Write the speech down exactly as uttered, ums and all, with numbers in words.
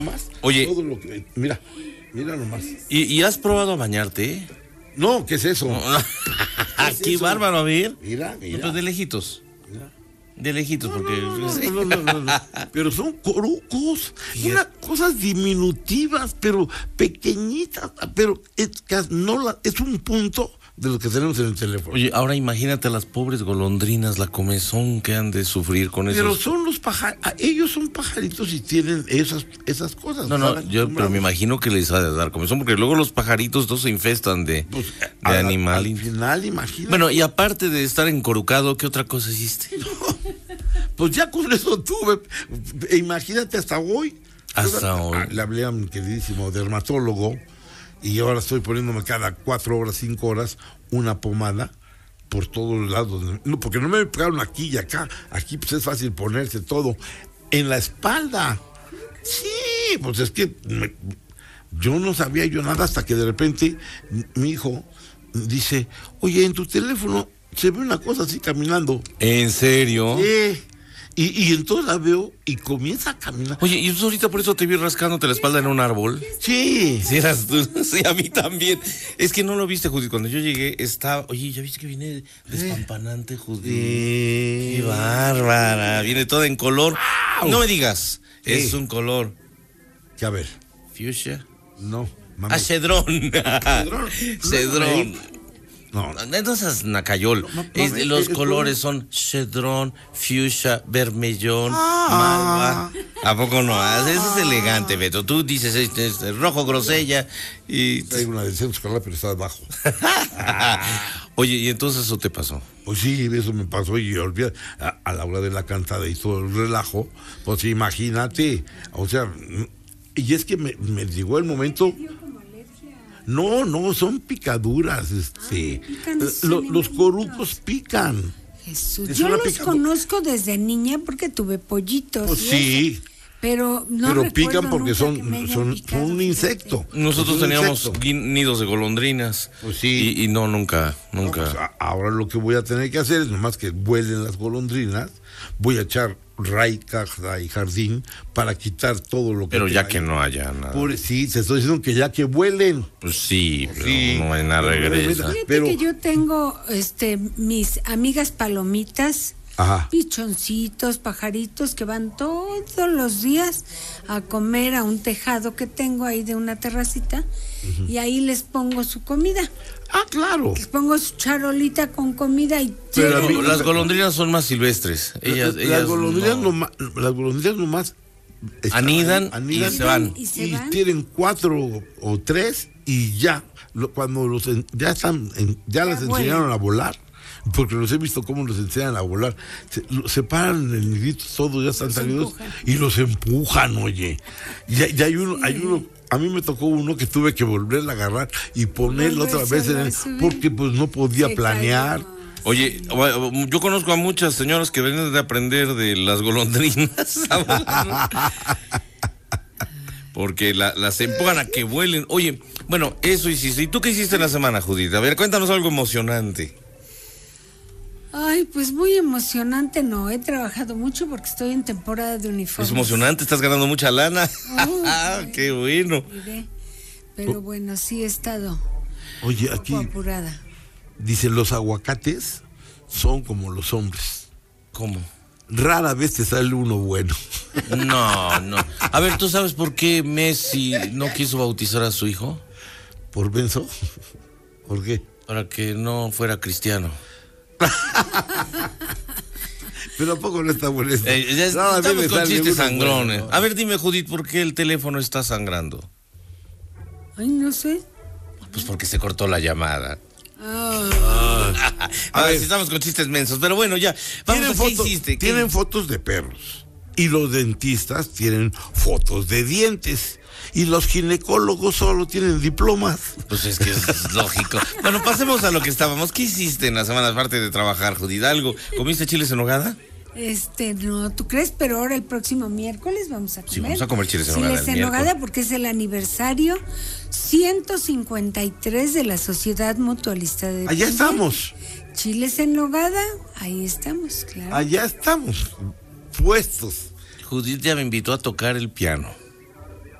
más. Oye. Todo lo que, mira, mira nomás. ¿Y, y has probado a bañarte? No, ¿qué es eso? No. ¿Qué es Qué eso? bárbaro, a ver. Mira, mira. No, pero de lejitos. Mira. De lejitos, No, porque... no, no, no, no, no, no. Pero son corucos, unas cosas diminutivas, pero pequeñitas, pero es, no la, es un punto de lo que tenemos en el teléfono. Oye, ahora imagínate a las pobres golondrinas, la comezón que han de sufrir con eso. Pero son los pajaritos, ellos son pajaritos y tienen esas, esas cosas. No, no, yo pero me imagino que les ha de dar comezón, porque luego los pajaritos todos se infestan de, pues, de a, animal. Al final, imagínate. Bueno, y aparte de estar encorucado, ¿qué otra cosa hiciste? No, pues ya con eso tuve, imagínate hasta hoy. Hasta hoy. Le hablé a mi queridísimo dermatólogo y ahora estoy poniéndome cada cuatro horas, cinco horas, una pomada por todos lados. No, porque no me pegaron aquí y acá. Aquí pues es fácil ponerse todo. En la espalda. Sí, pues es que me, yo no sabía yo nada hasta que de repente mi hijo dice, oye, en tu teléfono se ve una cosa así caminando. ¿En serio? Sí. Y, y entonces la veo y comienza a caminar. Oye, ¿y pues ahorita por eso te vi rascándote la espalda en un árbol? Sí. Sí, eras tú. Sí, a mí también. Es que no lo viste, Judith. Cuando yo llegué, estaba... Oye, ¿ya viste que viene despampanante, Judith? Sí. ¡Qué bárbara! Viene toda en color. ¡Wow! No me digas. Sí. Es un color... ¿Qué a ver? Fuchsia. No. Mami. Ah, cedrón. Cedrón. Cedrón. No. Entonces, Nacayol. No, no, Es, no, los es, colores es, son cedrón, fuchsia, vermellón, Ah. malva. ¿A poco no? Ah. Eso es elegante, Beto. Tú dices este, este, rojo grosella y... Hay una de centro escolar, pero está abajo. Oye, ¿y entonces eso te pasó? Pues sí, eso me pasó y olvida a, a la hora de la cantada y todo el relajo, pues imagínate, o sea, y es que me, me llegó el momento. No, no, son picaduras, este, pican, lo, los corucos pican. Jesús, Es yo una los picadu- conozco desde niña porque tuve pollitos. Pues y sí, eso, pero no pero recuerdo pican porque nunca son, que me hayan son, picado, son un fíjate. insecto. Nosotros Es un teníamos insecto. gui- nidos de golondrinas. Pues sí. Y, y no, nunca, No, nunca. pues, a- ahora lo que voy a tener que hacer es nomás que vuelen las golondrinas, voy a echar ray, caja y jardín para quitar todo lo que Pero ya tenga que ahí. no haya nada. Pobre, sí, te estoy diciendo que ya que vuelen. Pues sí, pero Sí. no hay nada Pero regresa. regresa. Fíjate Pero- que yo tengo este mis amigas palomitas, Ajá. pichoncitos, pajaritos que van todos los días a comer a un tejado que tengo ahí de una terracita, uh-huh. y ahí les pongo su comida. Ah, claro. Les pongo su charolita con comida y Pero llegan- a mí- Las golondrinas son más silvestres. Ellas, las, ellas golondrinas no. nomás, las golondrinas nomás están Anidan ahí, anidan y se van. y se y van. tienen cuatro o tres y ya lo- cuando los en- ya están en- ya, Ya las vuelan. enseñaron a volar, porque los he visto cómo los enseñan a volar, se, lo- se paran en el nidito, todos ya están Los salidos empujan. y los empujan, oye, y, ya- ya hay uno, hay uno, a mí me tocó uno que tuve que volverla a agarrar y ponerlo otra vez en Volvérselo a él, subir. porque pues no podía Se planear. cayó. Oye, yo conozco a muchas señoras que vienen de aprender de las golondrinas. Porque la- las empujan a que vuelen. Oye, bueno, eso hiciste. ¿Y tú qué hiciste en la semana, Judith? A ver, cuéntanos algo emocionante. Ay, pues muy emocionante, no, he trabajado mucho porque estoy en temporada de uniformes. Es emocionante, estás ganando mucha lana. Uy, ¡Qué bueno! diré. Pero bueno, sí he estado Oye, un aquí poco apurada. dicen los aguacates son como los hombres. ¿Cómo? Rara vez te sale uno bueno. No, no. A ver, ¿tú sabes por qué Messi no quiso bautizar a su hijo? ¿Por Benzo? ¿Por qué? Para que no fuera cristiano. Pero ¿a poco no está bueno esto? Eh, ya es- Rara vez estamos me con sale chistes uno sangrones. bueno. A ver, dime, Judith, ¿por qué el teléfono está sangrando? Ay, no sé. Pues porque se cortó la llamada. Ah, A A ver, ver. si estamos con chistes mensos, pero bueno, ya. Vamos Tienen, a qué fotos, hiciste. ¿Qué? tienen fotos de perros. Y los dentistas tienen fotos de dientes. Y los ginecólogos solo tienen diplomas. Pues es que es lógico. Bueno, pasemos a lo que estábamos. ¿Qué hiciste en la semana aparte de trabajar, Judith? ¿Algo? ¿Comiste chiles en nogada? este, no, ¿tú crees? Pero ahora el próximo miércoles vamos a comer. Sí, vamos a comer chiles en nogada el Chiles en nogada miércoles. porque es el aniversario ciento cincuenta y tres de la Sociedad Mutualista de Allá Dependientes. estamos. Chiles en nogada, ahí estamos, claro. Allá estamos. Puestos. Judith ya me invitó a tocar el piano.